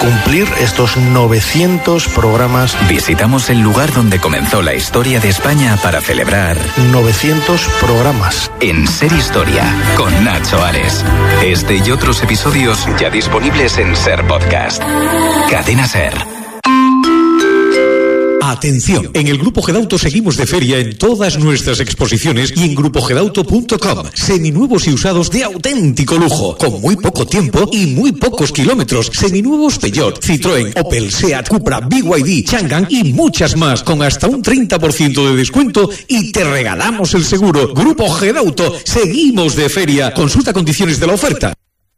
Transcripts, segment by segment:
cumplir estos 900 programas. Visitamos el lugar donde comenzó la historia de España para celebrar 900 programas. En Ser Historia, con Nacho Ares. Este y otros episodios ya disponibles en Ser Podcast. Cadena Ser. Atención, en el Grupo Gedauto seguimos de feria en todas nuestras exposiciones y en grupogedauto.com. Seminuevos y usados de auténtico lujo, con muy poco tiempo y muy pocos kilómetros. Seminuevos Peugeot, Citroën, Opel, Seat, Cupra, BYD, Changan y muchas más, con hasta un 30% de descuento y te regalamos el seguro. Grupo Gedauto, seguimos de feria. Consulta condiciones de la oferta.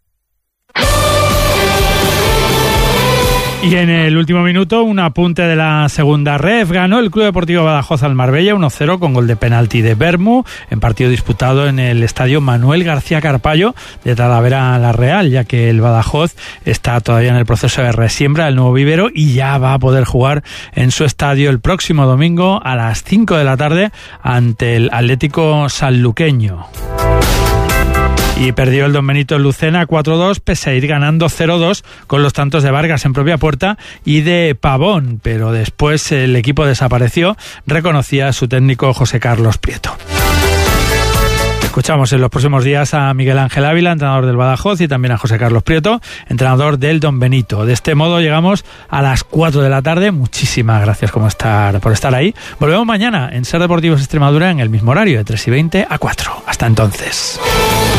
Y en el último minuto, un apunte de la segunda ref. Ganó el Club Deportivo Badajoz al Marbella 1-0 con gol de penalti de Bermu, en partido disputado en el estadio Manuel García Carpallo de Talavera la Real, ya que el Badajoz está todavía en el proceso de resiembra del nuevo vivero y ya va a poder jugar en su estadio el próximo domingo a las 5 de la tarde ante el Atlético Sanluqueño. Y perdió el Don Benito en Lucena 4-2, pese a ir ganando 0-2 con los tantos de Vargas en propia puerta y de Pavón, pero después el equipo desapareció, reconocía su técnico José Carlos Prieto. Escuchamos en los próximos días a Miguel Ángel Ávila, entrenador del Badajoz, y también a José Carlos Prieto, entrenador del Don Benito. De este modo llegamos a las 4 de la tarde. Muchísimas gracias por estar ahí. Volvemos mañana en Ser Deportivos Extremadura en el mismo horario, de 3:20 a 4. Hasta entonces.